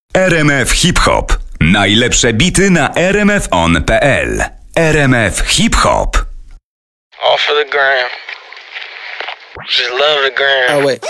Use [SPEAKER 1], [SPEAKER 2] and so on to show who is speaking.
[SPEAKER 1] RMF Hip Hop. Najlepsze bity na rmfon.pl. RMF Hip Hop.
[SPEAKER 2] All for the gram. Just love the gram.
[SPEAKER 3] Oh wait.